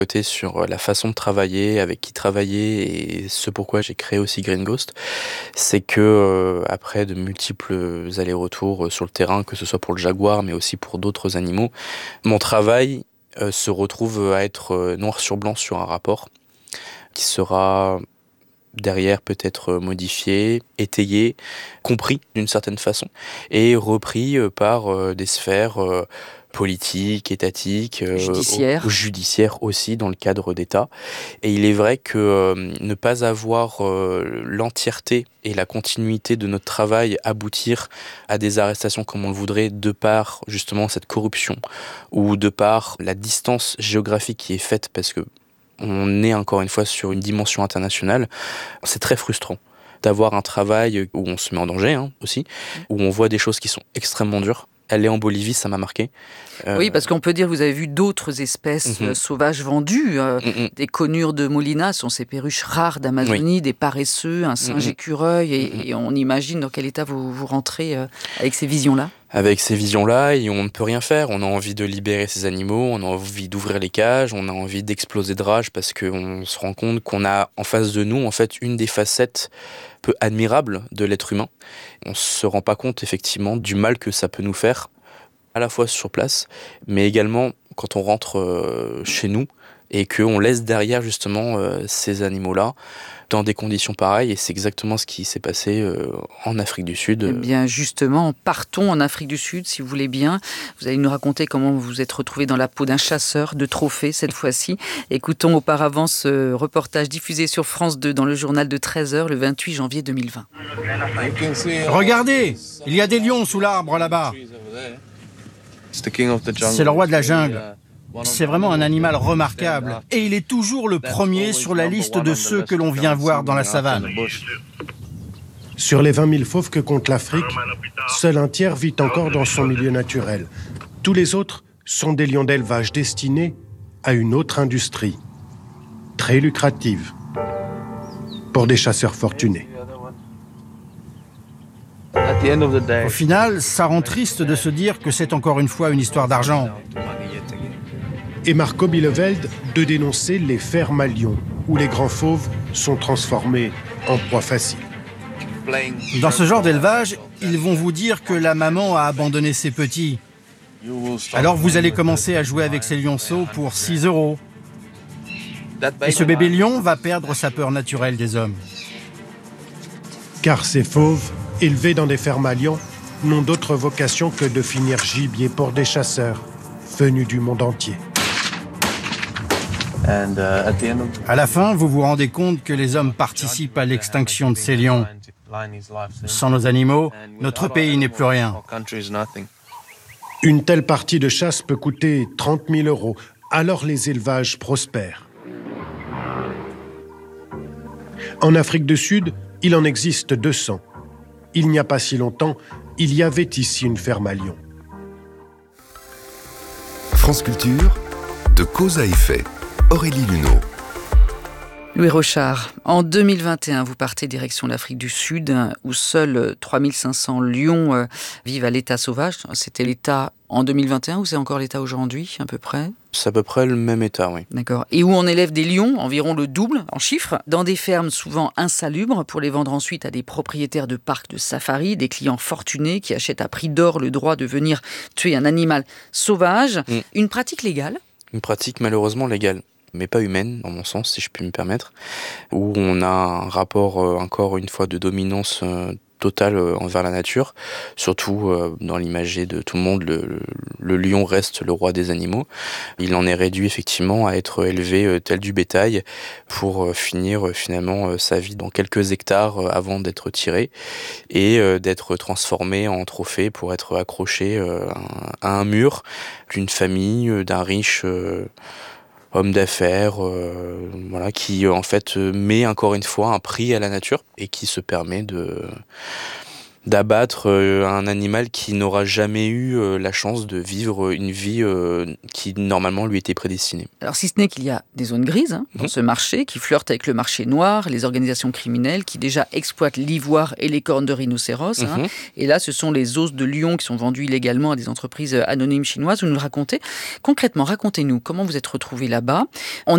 Côté sur la façon de travailler, avec qui travailler et ce pourquoi j'ai créé aussi Green Ghost, c'est que, après de multiples allers-retours, sur le terrain, que ce soit pour le jaguar, mais aussi pour d'autres animaux, mon travail, se retrouve à être, noir sur blanc sur un rapport qui sera derrière peut-être modifié, étayé, compris d'une certaine façon et repris, par des sphères, politiques, étatiques, Judiciaire. ou judiciaires aussi dans le cadre d'État. Et il est vrai que, ne pas avoir, l'entièreté et la continuité de notre travail aboutir à des arrestations comme on le voudrait, de par justement cette corruption ou de par la distance géographique qui est faite parce que on est encore une fois sur une dimension internationale, c'est très frustrant d'avoir un travail où on se met en danger aussi, où on voit des choses qui sont extrêmement dures. Aller en Bolivie, ça m'a marqué. Oui, parce qu'on peut dire que vous avez vu d'autres espèces sauvages vendues. Des conures de Molina sont ces perruches rares d'Amazonie, des paresseux, un singe écureuil. Et on imagine dans quel état vous rentrez avec ces visions-là. Avec ces visions-là, et on ne peut rien faire. On a envie de libérer ces animaux, on a envie d'ouvrir les cages, on a envie d'exploser de rage parce qu'on se rend compte qu'on a en face de nous, en fait, une des facettes peu admirables de l'être humain. On se rend pas compte, effectivement, du mal que ça peut nous faire, à la fois sur place, mais également quand on rentre chez nous et qu'on laisse derrière, justement, ces animaux-là dans des conditions pareilles, et c'est exactement ce qui s'est passé en Afrique du Sud. Eh bien, justement, partons en Afrique du Sud, si vous voulez bien. Vous allez nous raconter comment vous vous êtes retrouvé dans la peau d'un chasseur de trophées, cette fois-ci. Écoutons auparavant ce reportage diffusé sur France 2 dans le journal de 13h, le 28 janvier 2020. Regardez, il y a des lions sous l'arbre là-bas. C'est le roi de la jungle. C'est vraiment un animal remarquable. Et il est toujours le premier sur la liste de ceux que l'on vient voir dans la savane. Sur les 20 000 fauves que compte l'Afrique, seul un tiers vit encore dans son milieu naturel. Tous les autres sont des lions d'élevage destinés à une autre industrie, très lucrative, pour des chasseurs fortunés. Au final, ça rend triste de se dire que c'est encore une fois une histoire d'argent. Et Marco Bielefeld de dénoncer les fermes à lions, où les grands fauves sont transformés en proie facile. Dans ce genre d'élevage, ils vont vous dire que la maman a abandonné ses petits. Alors vous allez commencer à jouer avec ces lionceaux pour 6 €. Et ce bébé lion va perdre sa peur naturelle des hommes. Car ces fauves, élevés dans des fermes à lions, n'ont d'autre vocation que de finir gibier pour des chasseurs venus du monde entier. À la fin, vous vous rendez compte que les hommes participent à l'extinction de ces lions. Sans nos animaux, notre pays n'est plus rien. Une telle partie de chasse peut coûter 30 000 €, alors les élevages prospèrent. En Afrique du Sud, il en existe 200. Il n'y a pas si longtemps, il y avait ici une ferme à lions. France Culture, de cause à effet. Aurélie Luneau. Louis Rochard, en 2021, vous partez direction l'Afrique du Sud, où seuls 3500 lions vivent à l'état sauvage. C'était l'état en 2021 ou c'est encore l'état aujourd'hui, à peu près ? C'est à peu près le même état, oui. D'accord. Et où on élève des lions, environ le double en chiffres, dans des fermes souvent insalubres, pour les vendre ensuite à des propriétaires de parcs de safari, des clients fortunés qui achètent à prix d'or le droit de venir tuer un animal sauvage. Une pratique légale ? Une pratique malheureusement légale, mais pas humaine, dans mon sens, si je puis me permettre, où on a un rapport, encore une fois, de dominance totale envers la nature, surtout dans l'imagerie de tout le monde, le lion reste le roi des animaux. Il en est réduit effectivement à être élevé tel du bétail pour finir finalement sa vie dans quelques hectares avant d'être tiré et d'être transformé en trophée pour être accroché à un mur d'une famille, d'un riche homme d'affaires, voilà, qui en fait met encore une fois un prix à la nature et qui se permet d'abattre un animal qui n'aura jamais eu la chance de vivre une vie qui normalement lui était prédestinée. Alors si ce n'est qu'il y a des zones grises dans ce marché qui flirtent avec le marché noir, les organisations criminelles qui déjà exploitent l'ivoire et les cornes de rhinocéros. Et là, ce sont les os de lion qui sont vendus illégalement à des entreprises anonymes chinoises. Vous nous le racontez. Concrètement, racontez-nous comment vous êtes retrouvés là-bas. On